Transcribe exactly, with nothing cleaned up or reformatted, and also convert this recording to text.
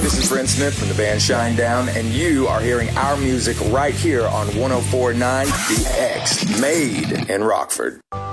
this is Brent Smith from the band Shinedown, and you are hearing our music right here on one oh four point nine The X, made in Rockford.